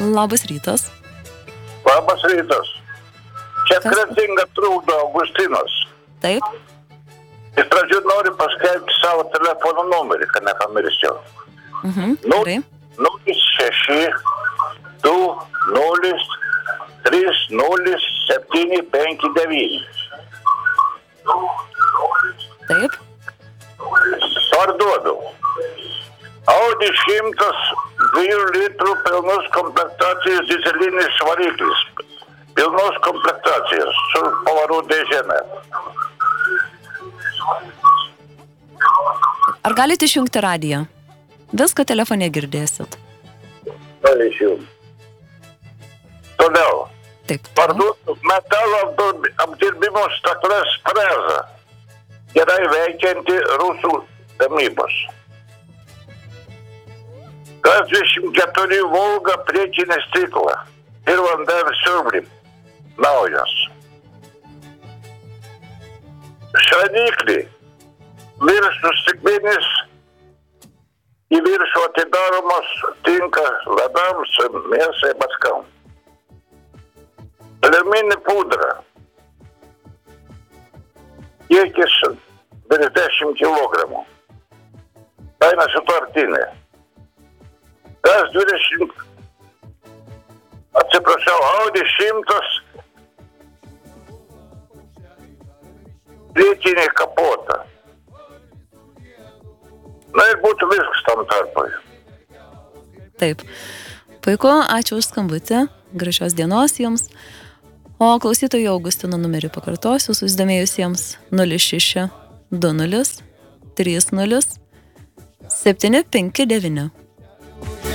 Labas rytas. Labas rytas. Čia kretinga trukdo Augustinas. Taip. Iš pradžių noriu paskelbti savo telefono numerį, kad nepamirščiau. Gerai. 06 20 30 759. Taip. Parduodu. Audi 102 litrų pilnos komplektacijos dizelinis variklis. Pilnos komplektacijos su pavarų dėžėme. Ar galite išjungti radiją? Viską telefone girdėsit. Gali išjungti. Toliau. Taip. Parduodu metalo apdirbimo stakles Freza. Gerai veikianti rusų gamybos. Kas 24 Volga priekinį stiklą ir vandens siurblį. Naujas. Šraniklį. Viršų stiklinis į viršų atidaromas tinka ledams, mėsai, baskam. Aliuminį pudrą. Kiekis virš 10 kilogramų. Kaina sutartinė. Kas 20, Audi 100 priekinį kapotą. Na ir būtų viskas tam tarpui. Taip. Puiku, ačiū už skambutį. Gražios dienos jums. O klausytojų Augustino numerį pakartosiu, susidomėjusiems 06 20 30 759.